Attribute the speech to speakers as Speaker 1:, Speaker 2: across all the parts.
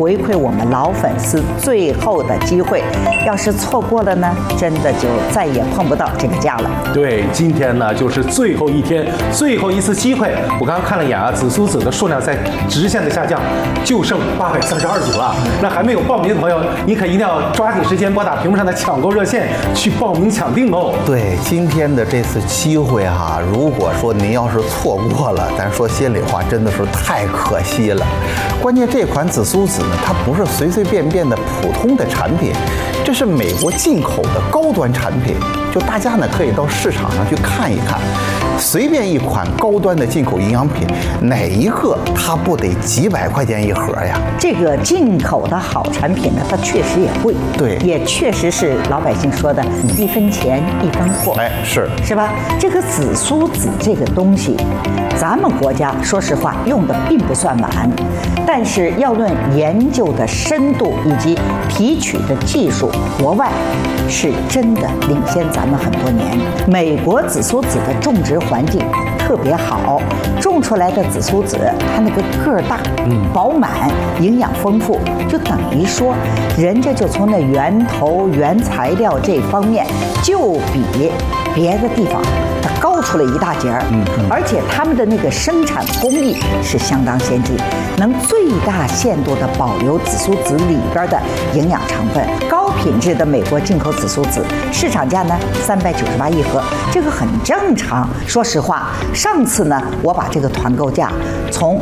Speaker 1: 回馈我们老粉丝最后的机会。要是错过了呢，真的就再也碰不到这个价了。
Speaker 2: 对，今天呢就是最后一天，最后一次机会。我刚刚看了一眼啊，紫苏籽的数量在直线的下降，就剩832组了。那还没有报名的朋友，你可一定要抓紧时间拨打屏幕上的抢购热线去报名抢订哦。
Speaker 3: 对，今天的这次机会哈，如果说您要是错过了，咱说心里话，真的是太可惜了。关键这款紫苏籽呢，它不是随随便便的普通的产品，这是美国进口的高端产品。就大家呢可以到市场上去看一看，随便一款高端的进口营养品，哪一个它不得几百块钱一盒呀？
Speaker 1: 这个进口的好产品呢，它确实也贵，
Speaker 3: 对，
Speaker 1: 也确实是老百姓说的1分钱1分货，
Speaker 3: 哎，是
Speaker 1: 吧？这个紫苏籽这个东西，咱们国家说实话用的并不算晚，但是要论研究的深度以及提取的技术，国外是真的领先咱们很多年。美国紫苏籽的种植环境特别好，种出来的紫苏籽它那个个儿大，饱满，营养丰富，就等于说人家就从那源头原材料这方面就比别的地方它高出了一大截儿，而且他们的那个生产工艺是相当先进，能最大限度地保留紫苏籽里边的营养成分。高品质的美国进口紫苏籽，市场价呢398一盒，这个很正常。说实话，上次呢我把这个团购价从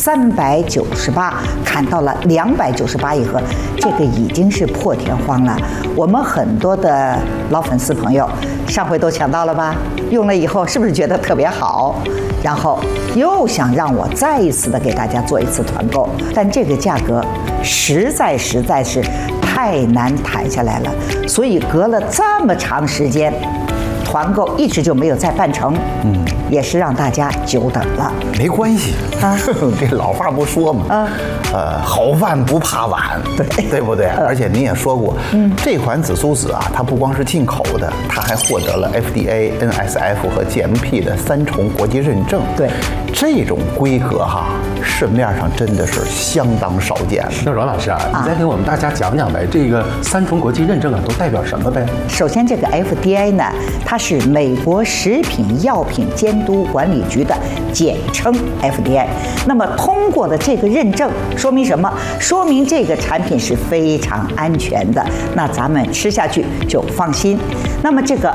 Speaker 1: 398砍到了298一盒，这个已经是破天荒了。我们很多的老粉丝朋友上回都抢到了吧？用了以后是不是觉得特别好？然后又想让我再一次的给大家做一次团购，但这个价格实在是太难谈下来了，所以隔了这么长时间，团购一直就没有再办成，也是让大家久等了。
Speaker 3: 没关系啊，这老话不说嘛，好饭不怕晚，对不对？而且您也说过，这款紫苏籽啊，它不光是进口的，它还获得了 FDA、NSF 和 GMP 的3重国际认证。
Speaker 1: 对，
Speaker 3: 这种规格哈，市面上真的是相当少见。
Speaker 2: 那阮老师啊，你再给我们大家讲讲呗，这个3重国际认证啊，都代表什么呗？
Speaker 1: 首先，这个 FDA 呢，它是美国食品药品监督管理局的简称 FDA。那么通过的这个认证，说明什么？说明这个产品是非常安全的，那咱们吃下去就放心。那么这个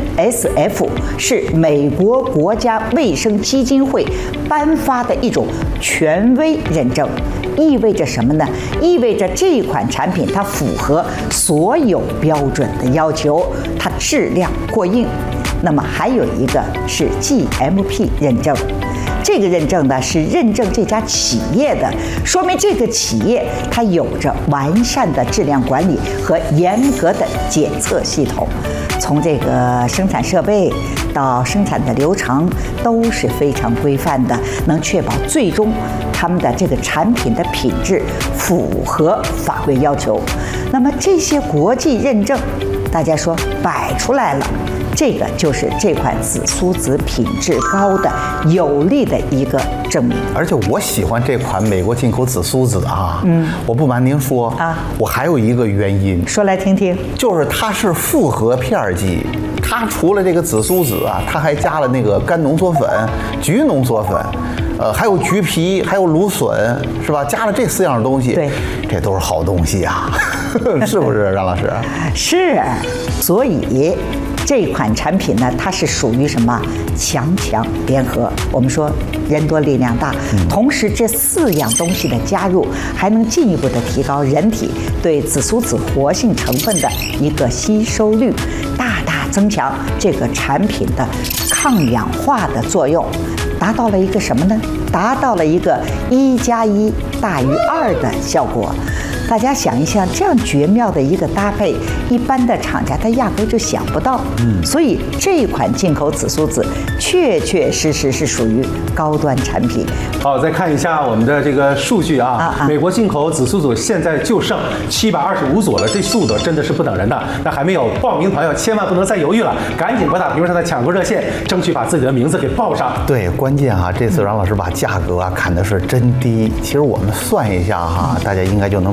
Speaker 1: NSF 是美国国家卫生基金会颁发的一种权威认证。意味着什么呢？意味着这款产品它符合所有标准的要求，它质量过硬。那么还有一个是 GMP 认证，这个认证呢是认证这家企业的，说明这个企业它有着完善的质量管理和严格的检测系统，从这个生产设备到生产的流程都是非常规范的，能确保最终他们的这个产品的品质符合法规要求。那么这些国际认证，大家说摆出来了，这个就是这款紫苏籽品质高的有力的一个证明。
Speaker 3: 而且我喜欢这款美国进口紫苏籽啊，我不瞒您说啊，我还有一个原因，
Speaker 1: 说来听听，
Speaker 3: 就是它是复合片剂。它除了这个紫苏籽啊，它还加了那个干浓缩粉、菊浓缩粉，还有橘皮，还有芦笋，是吧？加了这4样东西，
Speaker 1: 对，
Speaker 3: 这都是好东西啊，是不是，让老师？
Speaker 1: 是，所以这款产品呢，它是属于什么强联合？我们说人多力量大，同时这4样东西的加入，还能进一步的提高人体对紫苏籽活性成分的一个吸收率，大大增强这个产品的抗氧化的作用，达到了一个什么呢？达到了一个1+1大于2的效果。大家想一想，这样绝妙的一个搭配，一般的厂家他压根就想不到。所以这款进口紫苏籽确实是属于高端产品。
Speaker 2: 好，再看一下我们的这个数据啊，美国进口紫苏籽现在就剩725组了，这速度真的是不等人的。那还没有报名的朋友，千万不能再犹豫了，赶紧拨打屏幕上的抢购热线，争取把自己的名字给报上。
Speaker 3: 对，关键啊，这次阮老师把价格啊砍的是真低。其实我们算一下哈，大家应该就能